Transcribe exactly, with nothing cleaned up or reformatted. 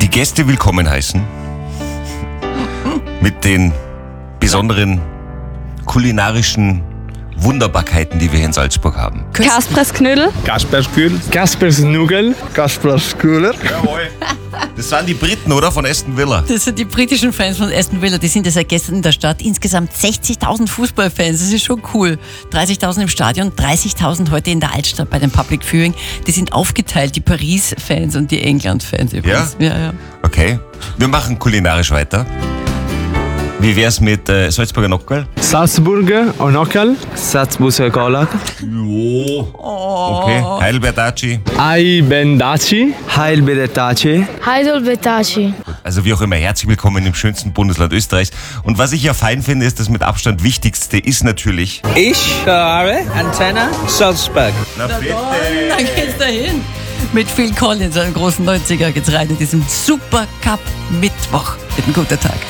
die Gäste willkommen heißen mit den besonderen kulinarischen Wunderbarkeiten, die wir hier in Salzburg haben. Kaspers Knödel. Kaspers Knödel. Kaspers Nugel. Kaspers Köhler. Jawohl. Das sind die Briten, oder? Von Aston Villa. Das sind die britischen Fans von Aston Villa, die sind ja seit gestern in der Stadt. Insgesamt sechzigtausend Fußballfans, das ist schon cool. dreißigtausend im Stadion, dreißigtausend heute in der Altstadt bei dem Public Viewing. Die sind aufgeteilt, die Paris-Fans und die England-Fans übrigens. Ja? Ja, ja. Okay, wir machen kulinarisch weiter. Wie wär's mit äh, Salzburger Nockerl? Salzburger Nockerl. Salzburger Galak. Jo. Okay, Heidelbertaci. Aibendaci. Heilberetaci. Heidelbertaci. Also wie auch immer, herzlich willkommen im schönsten Bundesland Österreichs. Und was ich ja fein finde, ist, das mit Abstand Wichtigste ist natürlich... Ich höre Antenne Salzburg. Na bitte. Dann geht's dahin. Mit Phil Collins, einem großen neunziger, geht's rein in diesem Super Cup Mittwoch. Mit einem guten Tag.